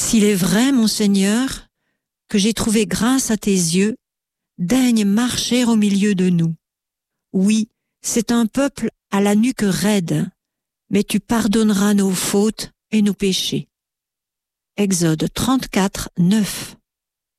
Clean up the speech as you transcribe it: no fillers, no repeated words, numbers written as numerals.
S'il est vrai, mon Seigneur, que j'ai trouvé grâce à tes yeux, daigne marcher au milieu de nous. Oui, c'est un peuple à la nuque raide, mais tu pardonneras nos fautes et nos péchés. Exode 34, 9.